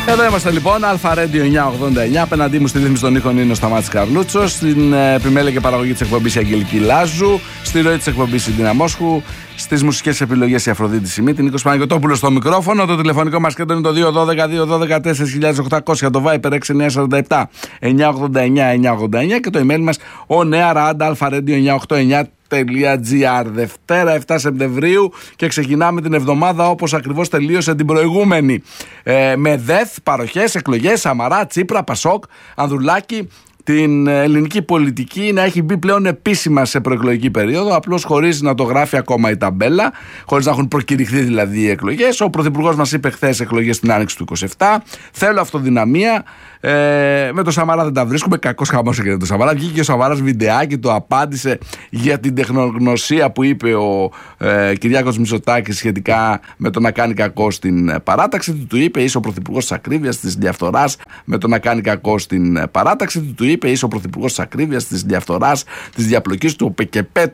Εδώ είμαστε λοιπόν, Αλφα Radio 989. Απέναντί μου στη ρύθμιση των ήχων είναι ο Σταμάτης Καρλούτσος. Στην επιμέλεια και παραγωγή της εκπομπής η Αγγελική Λάζου. Στη ροή της εκπομπής η Ντίνα Μόσχου. Στις μουσικές επιλογές η Αφροδίτη Σιμίτη. Νίκος Παναγιωτόπουλος στο μικρόφωνο. Το τηλεφωνικό μας κέντρο είναι το 212-212-4800. Το Viper 6947 989-989 και το email μας onearadalfaradio989.gr. Δευτέρα 7 Σεπτεμβρίου και ξεκινάμε την εβδομάδα όπως ακριβώς τελείωσε την προηγούμενη. Με ΔΕΘ, παροχές, εκλογές, Σαμαρά, Τσίπρα, Πασόκ, Ανδρουλάκη. Την ελληνική πολιτική να έχει μπει πλέον επίσημα σε προεκλογική περίοδο, απλώς χωρίς να το γράφει ακόμα η ταμπέλα, χωρίς να έχουν προκηρυχθεί δηλαδή οι εκλογές. Ο Πρωθυπουργός μας είπε χθες εκλογές στην Άνοιξη του 27. Θέλω αυτοδυναμία. Με το Σαμαρά δεν τα βρίσκουμε. Κακός χαμός έκανε το Σαμαρά. Βγήκε ο Σαμαράς βιντεάκι, το απάντησε για την τεχνογνωσία που είπε ο Κυριάκος Μητσοτάκης σχετικά με το να κάνει κακό στην παράταξη. Του είπε: είσαι ο Πρωθυπουργός της ακρίβειας, της διαφθοράς, με το να κάνει κακό στην παράταξη. Του είπε: είσαι ο Πρωθυπουργός της ακρίβειας, της διαφθοράς, της διαπλοκής του ΟΠΕΚΕΠΕ,